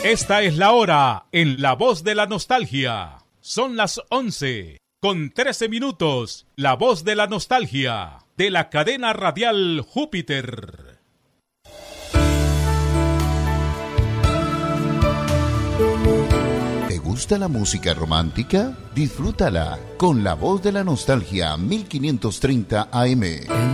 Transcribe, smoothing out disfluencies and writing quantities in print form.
Esta es la hora en La Voz de la Nostalgia. Son las 11:13. La Voz de la Nostalgia, de la cadena radial Júpiter. ¿Te gusta la música romántica? Disfrútala con La Voz de la Nostalgia 1530 AM.